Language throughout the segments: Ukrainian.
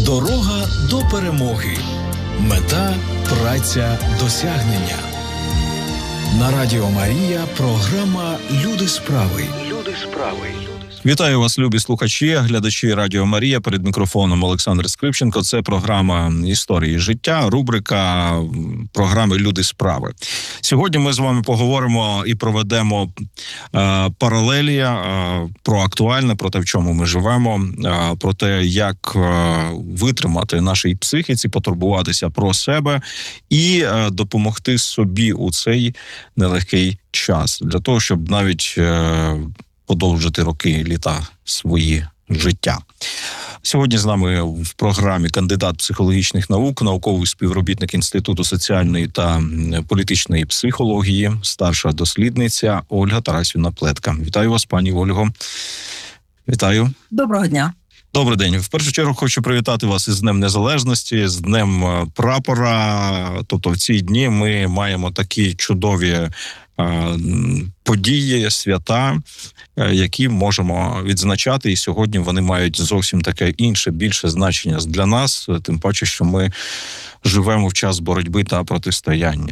Дорога до перемоги. Мета – праця, досягнення. На Радіо Марія програма «Люди справи». Люди справи. Вітаю вас, любі слухачі, глядачі Радіо Марія. Перед мікрофоном Олександр Скрипченко. Це програма «Історії життя», рубрика програми «Люди справи». Сьогодні ми з вами поговоримо і проведемо паралелі про актуальне, про те, в чому ми живемо, про те, як витримати нашій психіці, потурбуватися про себе і допомогти собі у цей нелегкий час. Для того, щоб навіть подовжити роки, літа свої життя. Сьогодні з нами в програмі кандидат психологічних наук, науковий співробітник Інституту соціальної та політичної психології, старша дослідниця Ольга Тарасівна Плетка. Вітаю вас, пані Ольго. Вітаю. Доброго дня. Добрий день. В першу чергу хочу привітати вас із Днем Незалежності, з Днем Прапора. Тобто в ці дні ми маємо такі чудові події, свята, які можемо відзначати, і сьогодні вони мають зовсім таке інше, більше значення для нас, тим паче, що ми живемо в час боротьби та протистояння.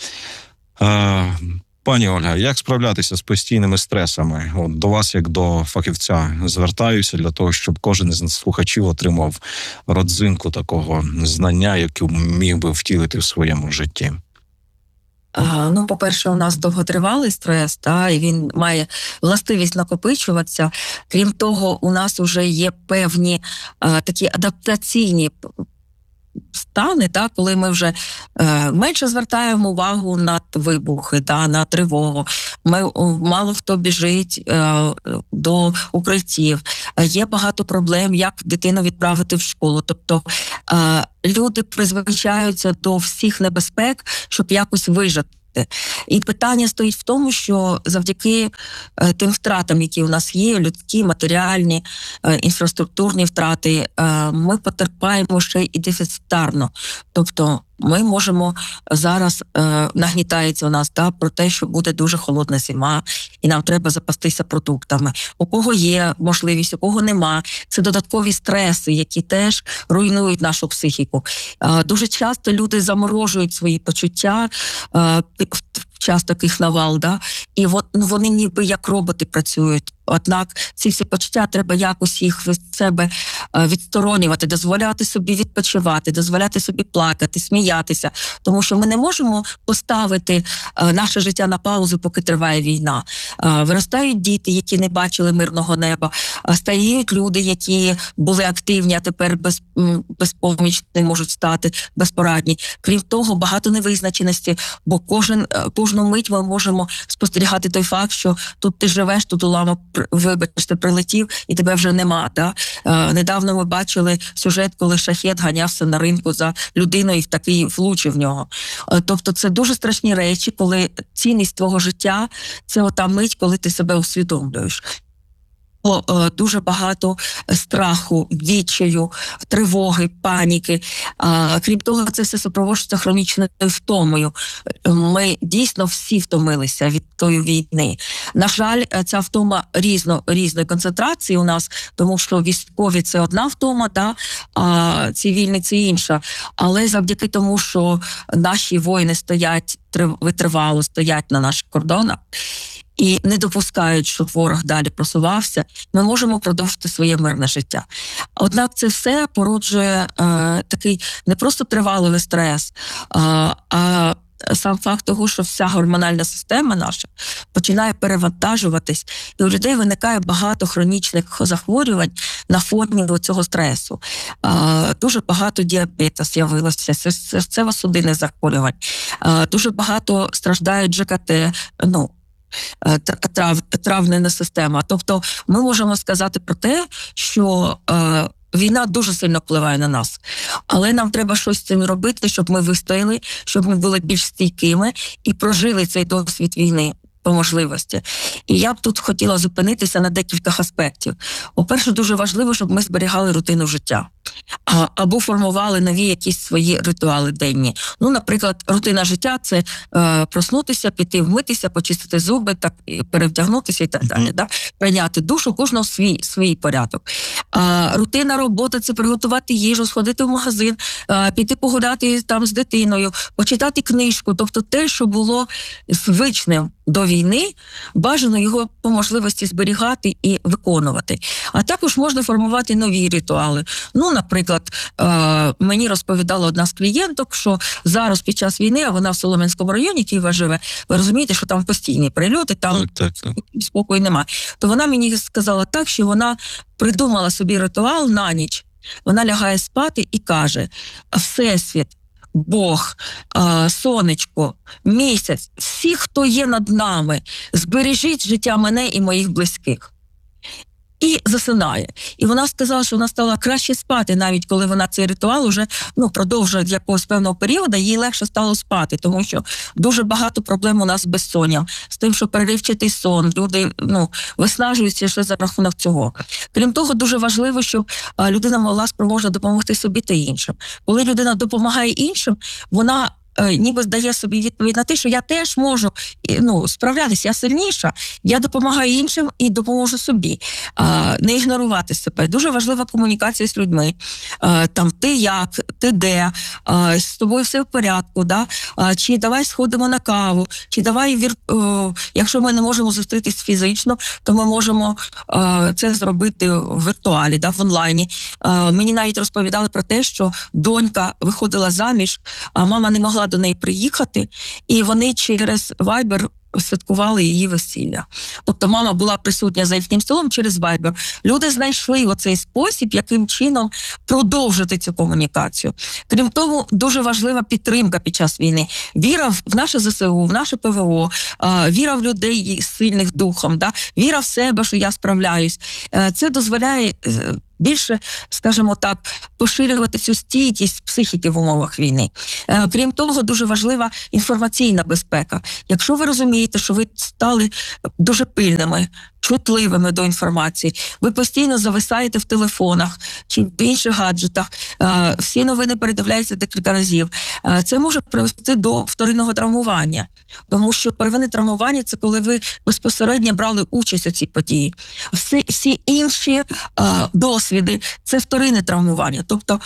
Пані Ольга, як справлятися з постійними стресами? От до вас, як до фахівця, звертаюся для того, щоб кожен із слухачів отримав родзинку такого знання, яке міг би втілити в своєму житті. По-перше, у нас довготривалий стрес, і він має властивість накопичуватися. Крім того, у нас вже є певні такі адаптаційні стани, коли ми вже менше звертаємо увагу на вибухи, на тривогу. Мало хто біжить до укриттів. Є багато проблем, як дитину відправити в школу. Тобто люди призвичаються до всіх небезпек, щоб якось вижити. І питання стоїть в тому, що завдяки тим втратам, які у нас є, людські, матеріальні, інфраструктурні втрати, ми потерпаємо ще і дефіцитарно. Тобто ми можемо зараз, нагнітається у нас про те, що буде дуже холодна зима, і нам треба запастися продуктами. У кого є можливість, у кого нема. Це додаткові стреси, які теж руйнують нашу психіку. Дуже часто люди заморожують свої почуття в час таких навал, і вони ніби як роботи працюють. Однак ці всі почуття треба якось їх від себе відсторонювати, дозволяти собі відпочивати, дозволяти собі плакати, сміятися. Тому що ми не можемо поставити наше життя на паузу, поки триває війна. Виростають діти, які не бачили мирного неба, стають люди, які були активні, а тепер безпомічні можуть стати, безпорадні. Крім того, багато невизначеності, бо кожну мить ми можемо спостерігати той факт, що тут ти живеш, тут уламок прилетів, і тебе вже нема. Недавно ми бачили сюжет, коли шахет ганявся на ринку за людиною і такий влучив в нього. Тобто це дуже страшні речі, коли цінність твого життя – це ота мить, коли ти себе усвідомлюєш. Дуже багато страху, відчаю, тривоги, паніки. Крім того, це все супроводжується хронічною втомою. Ми дійсно всі втомилися від тої війни. На жаль, ця втома різної концентрації у нас, тому що військові – це одна втома, а цивільні – це інша. Але завдяки тому, що наші воїни стоять витривало, стоять на наших кордонах, і не допускають, щоб ворог далі просувався, ми можемо продовжити своє мирне життя. Однак це все породжує такий не просто тривалий стрес, а сам факт того, що вся гормональна система наша починає перевантажуватись, і у людей виникає багато хронічних захворювань на фоні цього стресу. Дуже багато діабету з'явилося, серцево-судинних захворювань, дуже багато страждають ЖКТ, травна система. Тобто ми можемо сказати про те, що війна дуже сильно впливає на нас. Але нам треба щось з цим робити, щоб ми вистояли, щоб ми були більш стійкими і прожили цей досвід війни по можливості. І я б тут хотіла зупинитися на декількох аспектів. По-перше, дуже важливо, щоб ми зберігали рутину життя. або формували нові якісь свої ритуали денні. Ну, наприклад, рутина життя – це проснутися, піти вмитися, почистити зуби, так, перевдягнутися і так далі. Да? Прийняти душу, кожного свій порядок. Рутина роботи – це приготувати їжу, сходити в магазин, піти погуляти там з дитиною, почитати книжку. Тобто те, що було звичним до війни, бажано його по можливості зберігати і виконувати. А також можна формувати нові ритуали. Ну, наприклад, мені розповідала одна з клієнток, що зараз під час війни, а вона в Солом'янському районі, Києва живе, ви розумієте, що там постійні прильоти, там Так. спокою немає. То вона мені сказала так, що вона придумала собі ритуал на ніч. Вона лягає спати і каже: Всесвіт, Бог, сонечко, місяць, всі, хто є над нами, збережіть життя мене і моїх близьких. І засинає. І вона сказала, що вона стала краще спати, навіть коли вона цей ритуал уже продовжує якогось певного періоду, їй легше стало спати, тому що дуже багато проблем у нас з безсонням, з тим, що переривчатий сон, люди виснажуються ще за рахунок цього. Крім того, дуже важливо, щоб людина могла спроможна допомогти собі та іншим. Коли людина допомагає іншим, вона ніби здає собі відповідь на те, що я теж можу справлятися, я сильніша, я допомагаю іншим і допоможу собі. Не ігнорувати себе. Дуже важлива комунікація з людьми. Там ти як, ти де, з тобою все в порядку, да? Чи давай сходимо на каву, чи давай, якщо ми не можемо зустрітись фізично, то ми можемо це зробити в віртуалі, да, в онлайні. Мені навіть розповідали про те, що донька виходила заміж, а мама не могла до неї приїхати, і вони через Viber святкували її весілля. Тобто мама була присутня за їхнім столом через Viber. Люди знайшли оцей спосіб, яким чином продовжити цю комунікацію. Крім того, дуже важлива підтримка під час війни. Віра в наше ЗСУ, в наше ПВО, віра в людей сильних духом, да? Віра в себе, що я справляюсь. Це дозволяє більше, скажімо так, поширювати цю стійкість психіки в умовах війни. Крім того, дуже важлива інформаційна безпека. Якщо ви розумієте, що ви стали дуже пильними, чутливими до інформації, ви постійно зависаєте в телефонах чи в інших гаджетах, всі новини передивляються декілька разів, це може привести до вторинного травмування. Тому що первинне травмування – це коли ви безпосередньо брали участь у цій події. Всі інші досвіди – це вторинне травмування. Тобто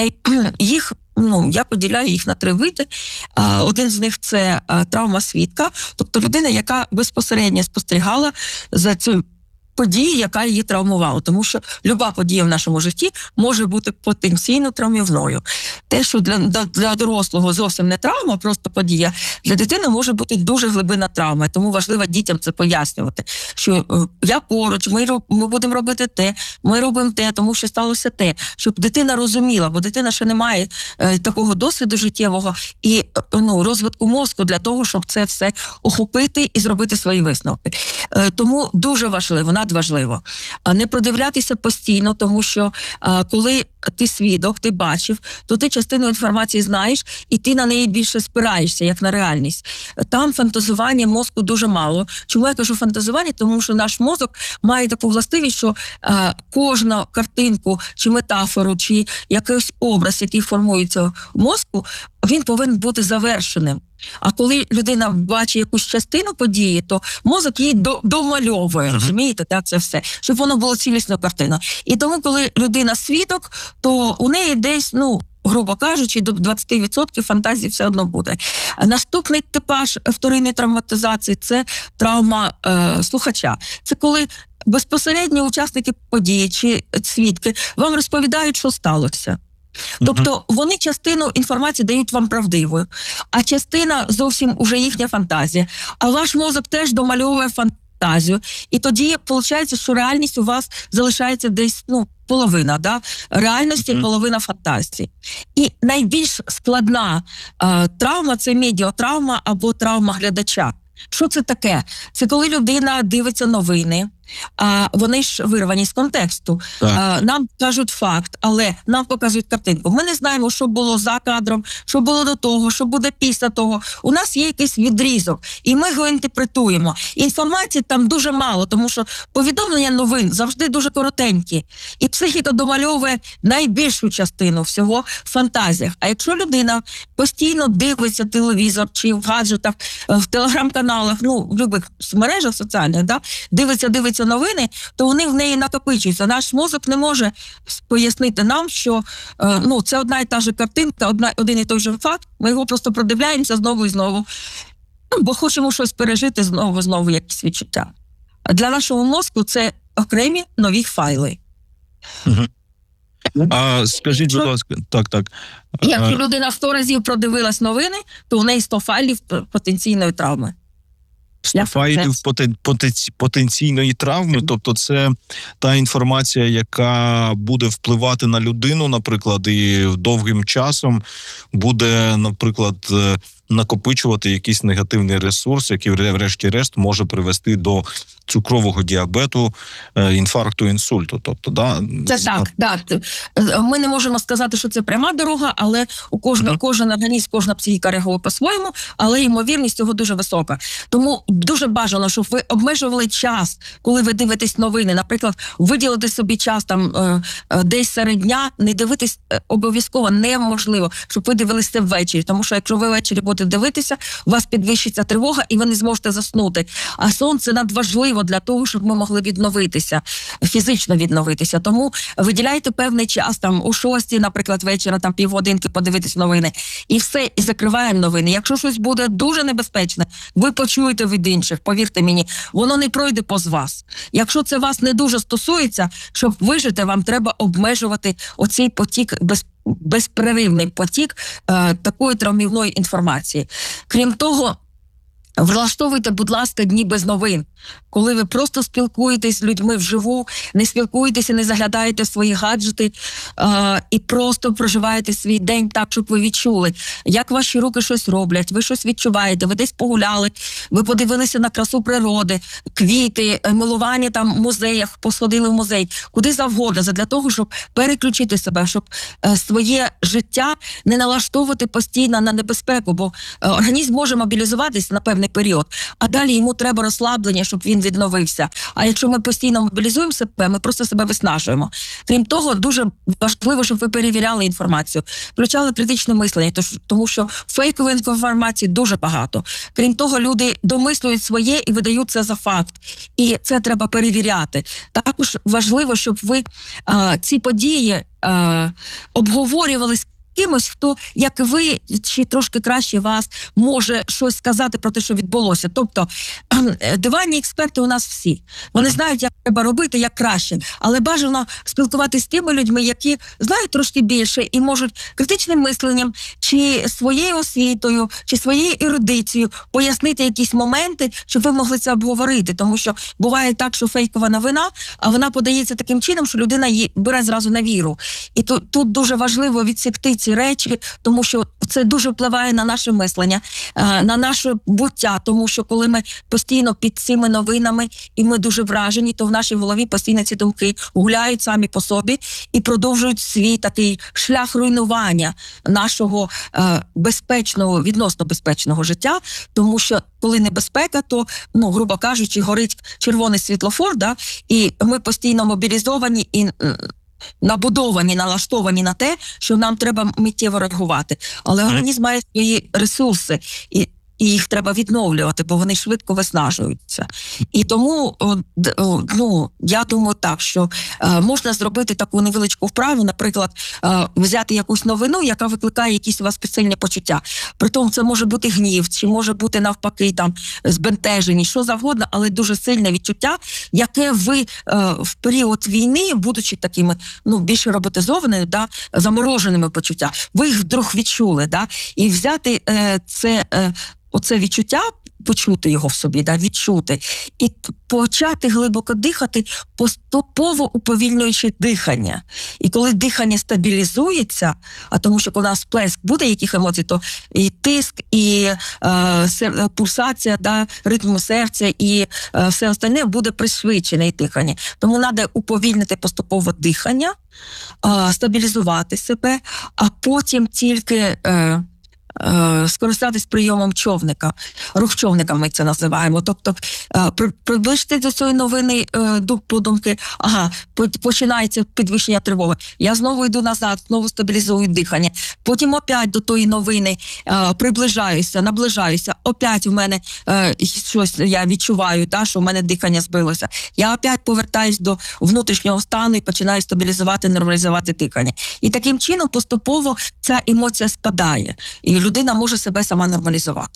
їх, я поділяю їх на 3 види. Один з них – це травма свідка, тобто людина, яка безпосередньо спостерігала за цю події, яка її травмувала. Тому що люба подія в нашому житті може бути потенційно травмівною. Те, що для дорослого зовсім не травма, просто подія, для дитини може бути дуже глибинна травма. Тому важливо дітям це пояснювати, що я поруч, ми будемо робити те, ми робимо те, тому що сталося те. Щоб дитина розуміла, бо дитина ще не має такого досвіду життєвого і розвитку мозку для того, щоб це все охопити і зробити свої висновки. Тому дуже важливо, надважливо, не продивлятися постійно, тому що коли ти свідок, ти бачив, то ти частину інформації знаєш, і ти на неї більше спираєшся, як на реальність. Там фантазування мозку дуже мало. Чому я кажу фантазування? Тому що наш мозок має таку властивість, що кожну картинку, чи метафору, чи якийсь образ, який формується в мозку, він повинен бути завершеним. А коли людина бачить якусь частину події, то мозок її домальовує, розумієте, так, це все, щоб воно було цілісною картиною. І тому, коли людина свідок, то у неї десь, грубо кажучи, до 20% фантазії все одно буде. Наступний типаж вторинної травматизації – це травма слухача. Це коли безпосередньо учасники події чи свідки вам розповідають, що сталося. Тобто вони частину інформації дають вам правдивою, а частина зовсім уже їхня фантазія. А ваш мозок теж домальовує фантазію. І тоді виходить, що реальність у вас залишається десь, половина, да? Реальності, половина фантазії. І найбільш складна травма – це медіатравма або травма глядача. Що це таке? Це коли людина дивиться новини, вони ж вирвані з контексту. Нам кажуть факт, але нам показують картинку. Ми не знаємо, що було за кадром, що було до того, що буде після того. У нас є якийсь відрізок, і ми його інтерпретуємо. Інформації там дуже мало, тому що повідомлення новин завжди дуже коротенькі. І психіка домальовує найбільшу частину всього в фантазіях. А якщо людина постійно дивиться телевізор чи в гаджетах, в телеграм-каналах, в любих мережах соціальних, дивиться новини, то вони в неї накопичуються. Наш мозок не може пояснити нам, що це одна і та ж картинка, один і той же факт, ми його просто продивляємося знову і знову, бо хочемо щось пережити знову якісь відчуття. А для нашого мозку це окремі нові файли. Скажіть, будь ласка, так. Якщо людина 100 разів продивилась новини, то у неї 100 файлів потенційної травми. 100 файлів потенційної травми, тобто це та інформація, яка буде впливати на людину, наприклад, і довгим часом буде, наприклад, накопичувати якийсь негативний ресурс, який врешті-решт може привести до цукрового діабету, інфаркту, інсульту. Тобто, це так. Ми не можемо сказати, що це пряма дорога, але кожен організм, кожна психіка реагує по-своєму, але ймовірність цього дуже висока. Тому дуже бажано, щоб ви обмежували час, коли ви дивитесь новини. Наприклад, виділити собі час десь серед дня, не дивитись обов'язково неможливо, щоб ви дивилися ввечері. Тому що якщо ви ввечері будете дивитися, у вас підвищиться тривога і ви не зможете заснути. А сон – це надважливо для того, щоб ми могли відновитися, фізично відновитися. Тому виділяйте певний час, о 6, наприклад, вечора, півгодинки подивитись новини. І все, і закриваємо новини. Якщо щось буде дуже небезпечне, ви почуєте від інших, повірте мені, воно не пройде повз вас. Якщо це вас не дуже стосується, щоб вижити, вам треба обмежувати оцей потік, безперервний потік такої травмівної інформації. Крім того, влаштовуйте, будь ласка, дні без новин. Коли ви просто спілкуєтесь з людьми вживу, не спілкуєтеся, не заглядаєте в свої гаджети і просто проживаєте свій день так, щоб ви відчули, як ваші руки щось роблять, ви щось відчуваєте, ви десь погуляли, ви подивилися на красу природи, квіти, милування в музеях, посходили в музей, куди завгодно, для того, щоб переключити себе, щоб своє життя не налаштовувати постійно на небезпеку, бо організм може мобілізуватися на певний період, а далі йому треба розслаблення, щоб він відновився. А якщо ми постійно мобілізуємо себе, ми просто себе виснажуємо. Крім того, дуже важливо, щоб ви перевіряли інформацію, включали критичне мислення, тому що фейкової інформації дуже багато. Крім того, люди домислюють своє і видають це за факт. І це треба перевіряти. Також важливо, щоб ви ці події обговорювали з кимось, хто, як ви, чи трошки краще вас, може щось сказати про те, що відбулося. Тобто, диванні експерти у нас всі. Вони знають, як треба робити, як краще. Але бажано спілкуватися з тими людьми, які знають трошки більше і можуть критичним мисленням, чи своєю освітою, чи своєю ерудицією пояснити якісь моменти, щоб ви могли це обговорити. Тому що буває так, що фейкова новина, а вона подається таким чином, що людина її бере зразу на віру. І тут дуже важливо відсікти ці речі, тому що це дуже впливає на наше мислення, на наше буття, тому що коли ми постійно під цими новинами і ми дуже вражені, то в нашій голові постійно ці думки гуляють самі по собі і продовжують свій такий шлях руйнування нашого безпечного, відносно безпечного життя, тому що коли небезпека, то, грубо кажучи, горить червоний світлофор, і ми постійно мобілізовані і набудовані, налаштовані на те, що нам треба миттєво реагувати. Але організм має свої ресурси, і їх треба відновлювати, бо вони швидко виснажуються. І тому, я думаю так, що можна зробити таку невеличку вправу, наприклад, взяти якусь новину, яка викликає якісь у вас спеціальні почуття. Притом це може бути гнів, чи може бути навпаки збентежені, що завгодно, але дуже сильне відчуття, яке ви в період війни, будучи такими, більш роботизованими, замороженими почуття, ви їх вдруг відчули, і взяти оце відчуття, почути його в собі, да, відчути. І почати глибоко дихати, поступово уповільнюючи дихання. І коли дихання стабілізується, а тому що коли у нас сплеск буде яких емоцій, то і тиск, і пульсація, да, ритм серця, і все остальне буде пришвидшене і дихання. Тому треба уповільнити поступово дихання, стабілізувати себе, а потім тільки скористатись прийомом човника. Рух човника ми це називаємо. Тобто приближити до цієї новини подумки, починається підвищення тривоги. Я знову йду назад, знову стабілізую дихання. Потім опять до тої новини приближаюся, наближаюся. Опять у мене щось я відчуваю, що в мене дихання збилося. Я опять повертаюсь до внутрішнього стану і починаю стабілізувати, нормалізувати дихання. І таким чином поступово ця емоція спадає. І людина може себе сама нормалізувати.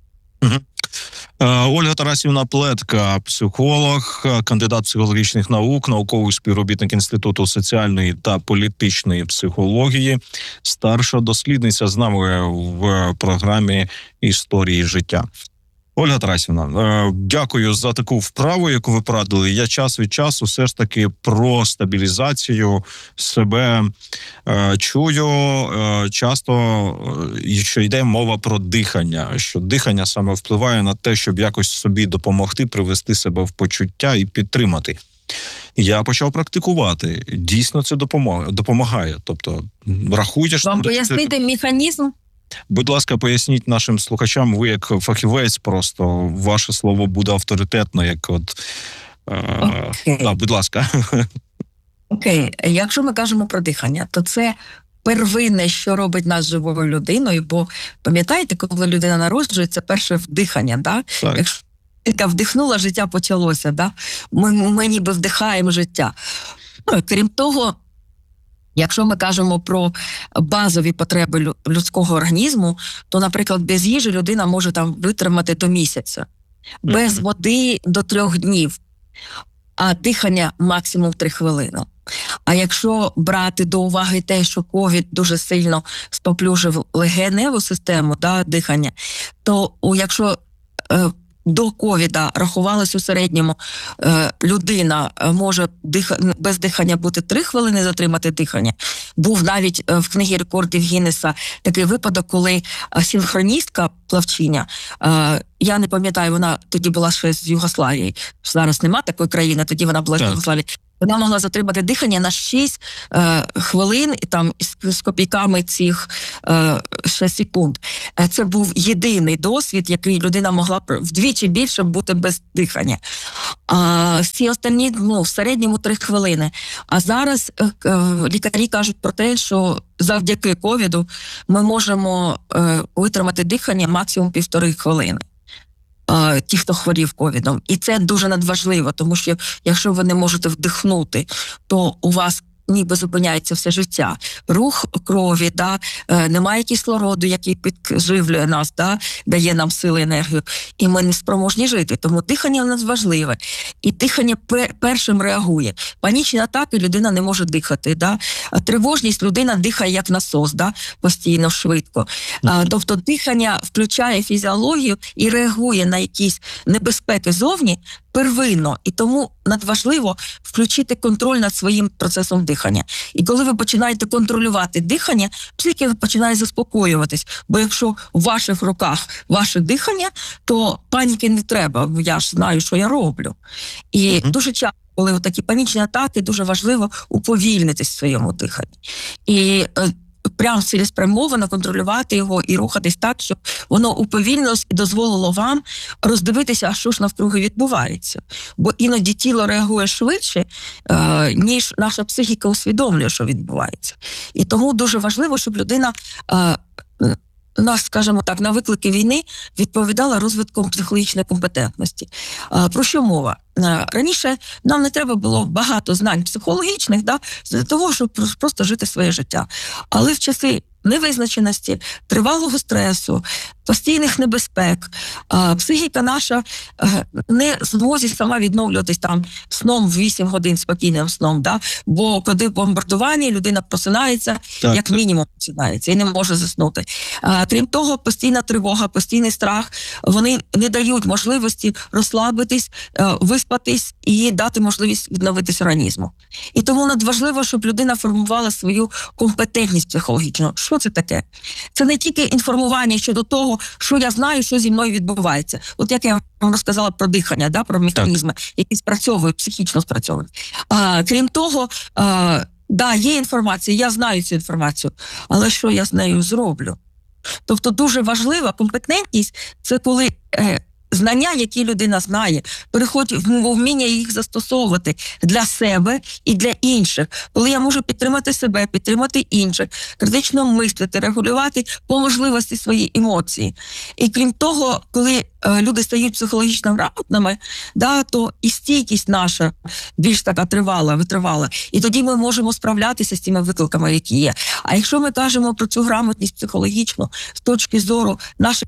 Ольга Тарасівна Плетка, психолог, кандидат психологічних наук, науковий співробітник Інституту соціальної та політичної психології, старша дослідниця з нами в програмі «Історії життя». Ольга Тарасівна, дякую за таку вправу, яку ви порадили. Я час від часу все ж таки про стабілізацію себе чую часто, що йде мова про дихання, що дихання саме впливає на те, щоб якось собі допомогти, привести себе в почуття і підтримати. Я почав практикувати. Дійсно це допомагає. Тобто, рахуєте... Вам пояснити механізм? Будь ласка, поясніть нашим слухачам, ви як фахівець, просто ваше слово буде авторитетно, як будь ласка. Окей. Якщо ми кажемо про дихання, то це первинне, що робить нас живою людиною, бо пам'ятаєте, коли людина народжується, перше вдихання, да? Так. Якщо людина вдихнула, життя почалося, да? Ми ніби вдихаємо життя. Крім того, якщо ми кажемо про базові потреби людського організму, то, наприклад, без їжі людина може там витримати до місяця, без води до 3 днів, а дихання максимум 3 хвилини. А якщо брати до уваги те, що ковід дуже сильно споплюжив легеневу систему, да, дихання, то якщо до ковіда рахувалось у середньому, людина може без дихання бути 3 хвилини затримати дихання. Був навіть в книгі рекордів Гіннеса такий випадок, коли синхроністка плавчиня, я не пам'ятаю, вона тоді була ще з Югославії, зараз нема такої країни, тоді вона була з Югославії. Вона могла затримати дихання на 6 хвилин і там з копійками цих 6 секунд. Це був єдиний досвід, який людина могла вдвічі більше бути без дихання. А всі останні, в середньому 3 хвилини. А зараз лікарі кажуть про те, що завдяки ковіду ми можемо витримати дихання максимум 1,5 хвилини. Ті, хто хворів ковідом. І це дуже надважливо, тому що якщо ви не можете вдихнути, то у вас ніби зупиняється все життя. Рух крові, да, немає кислороду, який підживлює нас, да, дає нам сили, енергію, і ми не спроможні жити. Тому дихання у нас важливе. І дихання першим реагує. Панічні атаки людина не може дихати. Да? Тривожність людина дихає як насос, да? Постійно, швидко. Тобто дихання включає фізіологію і реагує на якісь небезпеки зовні первинно. І тому надважливо включити контроль над своїм процесом дихання. І коли ви починаєте контролювати дихання, психіка починає заспокоюватись. Бо якщо в ваших руках ваше дихання, то паніки не треба. Я ж знаю, що я роблю. І дуже часто, коли такі панічні атаки, дуже важливо уповільнитись в своєму диханні. І прямо цілеспрямовано контролювати його і рухатись так, щоб воно уповільнилось і дозволило вам роздивитися, а що ж навкруги відбувається. Бо іноді тіло реагує швидше, ніж наша психіка усвідомлює, що відбувається. І тому дуже важливо, щоб людина скажімо так, на виклики війни відповідала розвитком психологічної компетентності. Про що мова? Раніше нам не треба було багато знань психологічних, да, для того, щоб просто жити своє життя. Але в часи невизначеності, тривалого стресу, постійних небезпек, психіка наша не зможе сама відновлюватись там сном в 8 годин, спокійним сном, да? Бо коли бомбардування, людина просинається, Так. як мінімум просинається і не може заснути. Крім того, постійна тривога, постійний страх, вони не дають можливості розслабитись, виспатись і дати можливість відновитись організму. І тому надважливо, щоб людина формувала свою компетентність психологічну. Що це таке? Це не тільки інформування щодо того, що я знаю, що зі мною відбувається. От як я вам розказала про дихання, да, про механізми, які спрацьовують, психічно спрацьовують. Крім того, да, є інформація, я знаю цю інформацію, але що я з нею зроблю? Тобто дуже важлива компетентність – це коли знання, які людина знає, переходять в вміння їх застосовувати для себе і для інших. Коли я можу підтримати себе, підтримати інших, критично мислити, регулювати по можливості свої емоції. І крім того, коли люди стають психологічно грамотними, да, то і стійкість наша більш така витривала. І тоді ми можемо справлятися з тими викликами, які є. А якщо ми кажемо про цю грамотність психологічну з точки зору наших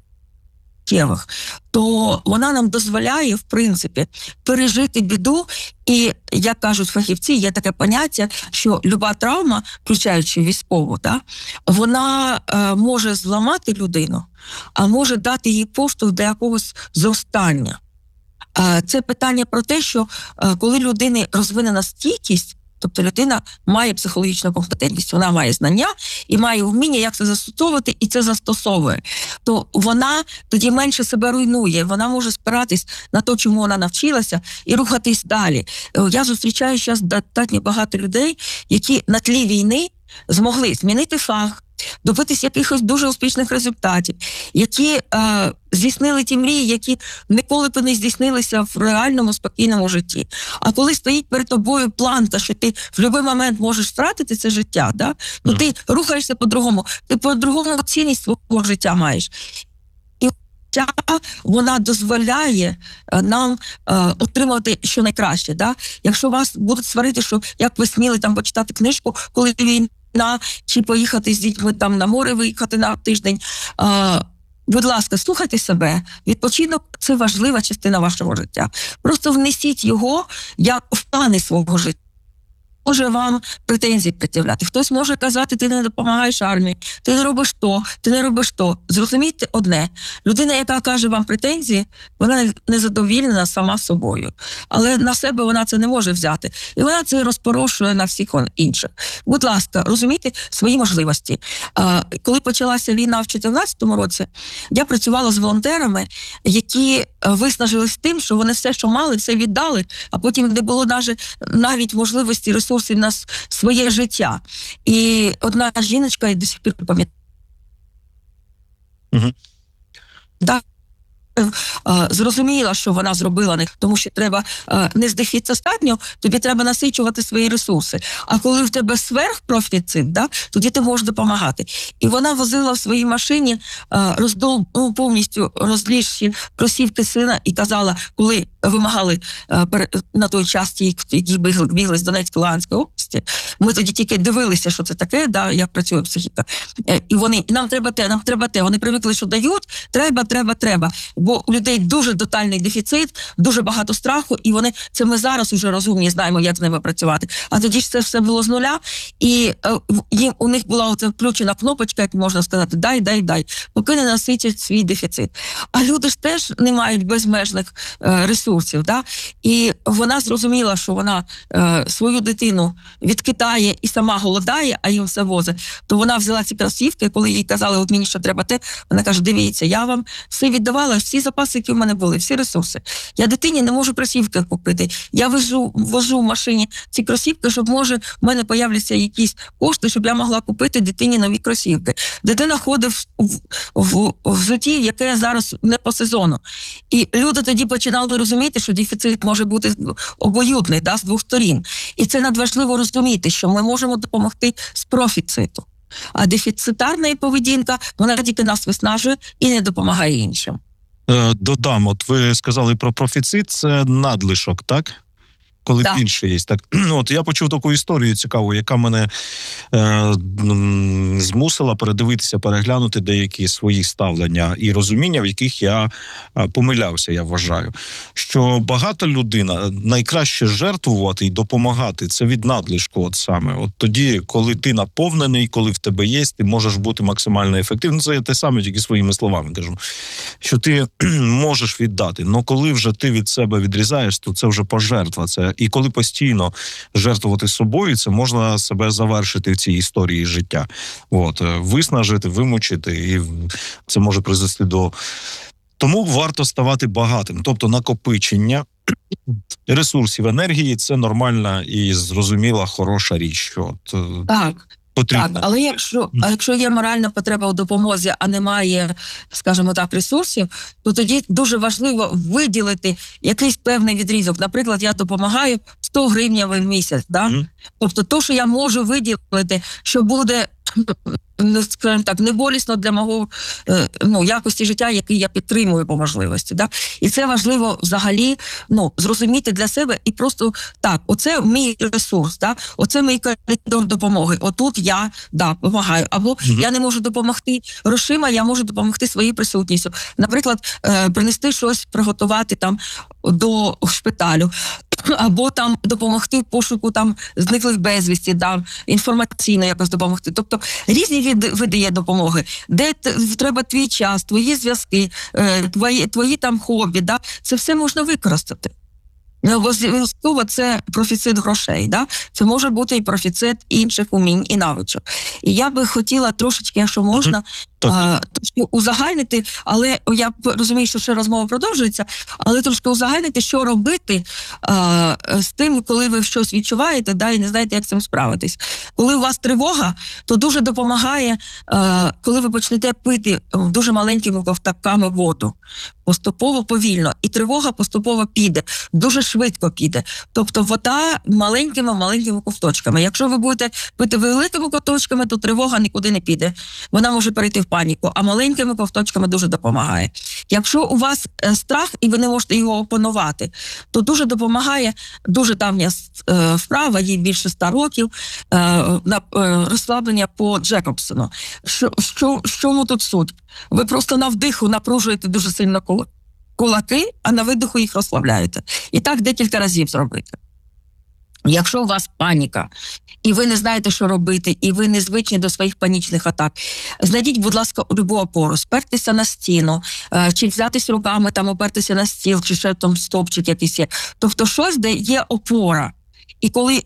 то вона нам дозволяє, в принципі, пережити біду. І, як кажуть фахівці, є таке поняття, що люба травма, включаючи військову, вона може зламати людину, а може дати їй поштовх до якогось зростання. Це питання про те, що коли людини розвинена стійкість, тобто людина має психологічну компетентність, вона має знання і має вміння, як це застосовувати, і це застосовує. То вона тоді менше себе руйнує, вона може спиратись на те, чому вона навчилася, і рухатись далі. Я зустрічаю зараз достатньо багато людей, які на тлі війни змогли змінити фах, добитись якихось дуже успішних результатів, які здійснили ті мрії, які ніколи б не здійснилися в реальному, спокійному житті. А коли стоїть перед тобою план, що ти в будь-який момент можеш втратити це життя, то ти рухаєшся по-другому, ти по-другому цінність свого життя маєш. І життя, вона дозволяє нам отримувати що найкраще. Якщо вас будуть сварити, що як ви сміли там почитати книжку, коли війна, чи поїхати з дітьми там на море, виїхати на тиждень. Будь ласка, слухайте себе. Відпочинок – це важлива частина вашого життя. Просто внесіть його як в плани свого життя. Може вам претензії пред'являти. Хтось може казати, ти не допомагаєш армії, ти не робиш то, ти не робиш то. Зрозумійте одне. Людина, яка каже вам претензії, вона незадовільна сама собою. Але на себе вона це не може взяти. І вона це розпорошує на всіх інших. Будь ласка, розумійте свої можливості. Коли почалася війна в 2014 році, я працювала з волонтерами, які виснажились тим, що вони все, що мали, все віддали, а потім не було навіть можливості ресурсів на своє життя. І одна жіночка, і до сих пір пам'ятаю, зрозуміла, що вона зробила, тому що треба не з дефіциту, тобі треба насичувати свої ресурси. А коли в тебе сверхпрофіцит, тоді ти можеш допомагати. І вона возила в своїй машині повністю розлізші кросівки сина і казала, коли вимагали на той час ті, які бігли з Донецької, Луганської області, ми тоді тільки дивилися, що це таке, як працює психіка. І вони, нам треба те. Вони привикли, що дають, треба. Бо у людей дуже тотальний дефіцит, дуже багато страху, і це ми зараз уже розумні, знаємо, як з ними працювати. А тоді ж це все було з нуля, і у них була оця включена кнопочка, як можна сказати, дай, поки не насичать свій дефіцит. А люди ж теж не мають безмежних ресурсів, і вона зрозуміла, що вона свою дитину відкидає і сама голодає, а їм все возить, то вона взяла ці кросівки, коли їй казали, от мені що треба те, вона каже, дивіться, я вам все віддавала, всі запаси, які в мене були, всі ресурси. Я дитині не можу кросівки купити. Я вожу в машині ці кросівки, щоб, може, в мене появляться якісь кошти, щоб я могла купити дитині нові кросівки. Дитина ходить в взутті, яке зараз не по сезону. І люди тоді починали розуміти, що дефіцит може бути обоюдний, з двох сторін. І це надважливо розуміти, що ми можемо допомогти з профіциту. А дефіцитарна поведінка, вона тільки нас виснажує і не допомагає іншим. Додам, от ви сказали про профіцит, це надлишок, так? Коли більше є. Так. От я почув таку історію цікаву, яка мене змусила передивитися, переглянути деякі свої ставлення і розуміння, в яких я помилявся, я вважаю. Що багата людина, найкраще жертвувати і допомагати, це від надлишку от саме. От тоді, коли ти наповнений, коли в тебе є, ти можеш бути максимально ефективним. Це я те саме, тільки своїми словами кажу. Що ти можеш віддати. Но коли вже ти від себе відрізаєш, то це вже пожертва. І коли постійно жертвувати собою, це можна себе завершити в цій історії життя. Виснажити, вимучити, і це може призвести до... Тому варто ставати багатим. Тобто накопичення ресурсів, енергії – це нормальна і зрозуміла, хороша річ. Що Так. потрібно. Так, але якщо є моральна потреба у допомозі, а немає, скажімо так, ресурсів, то тоді дуже важливо виділити якийсь певний відрізок. Наприклад, я допомагаю 100 гривень в місяць. Да? Тобто то, що я можу виділити, що буде, скажімо так, не болісно для мого якості життя, який я підтримую по можливості. Да? І це важливо взагалі зрозуміти для себе і просто так, оце мій ресурс, да? Оце мій коридор допомоги. Отут я допомагаю. Або я не можу допомогти грошима, я можу допомогти своєю присутністю. Наприклад, принести щось, приготувати там до шпиталю. Або там допомогти в пошуку там зниклих безвісті, інформаційно якось допомогти. Тобто різні види є допомоги, де треба твій час, твої зв'язки, твої там хобі, це все можна використати. Не обов'язково це профіцит грошей, це може бути і профіцит інших умінь і навичок. І я би хотіла трошечки, якщо можна, трошки узагальнити, але я розумію, що ще розмова продовжується, але трошки узагальнити, що робити з тим, коли ви щось відчуваєте, і не знаєте, як з цим справитись. Коли у вас тривога, то дуже допомагає, коли ви почнете пити дуже маленькими ковтками воду. Поступово, повільно. І тривога поступово піде. Дуже швидко піде. Тобто вода маленькими ковточками. Якщо ви будете пити великими ковточками, то тривога нікуди не піде. Вона може перейти в паніку, а маленькими ковточками дуже допомагає. Якщо у вас страх і ви не можете його опанувати, то дуже допомагає, дуже давня вправа, їй більше 100 років, на розслаблення по Джекобсону. В чому тут суть? Ви просто на вдиху напружуєте дуже сильно кулаки, а на видиху їх розслабляєте. І так декілька разів зробити. Якщо у вас паніка, і ви не знаєте, що робити, і ви не звичні до своїх панічних атак, знайдіть, будь ласка, любу опору, спертеся на стіну, чи взятись руками, опертися на стіл, чи ще там стовпчик якийсь є. Тобто щось, де є опора. І коли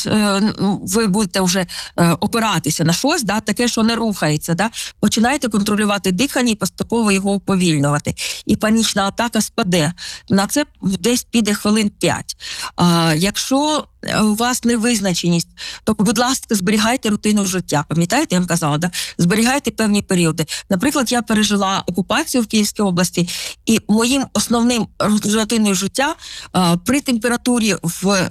ви будете вже опиратися на щось, таке, що не рухається, починаєте контролювати дихання і поступово його уповільнювати. І панічна атака спаде. На це десь піде хвилин 5. Якщо у вас невизначеність, то, будь ласка, зберігайте рутину життя. Пам'ятаєте, я вам казала, зберігайте певні періоди. Наприклад, я пережила окупацію в Київській області, і моїм основним рутиною життя при температурі в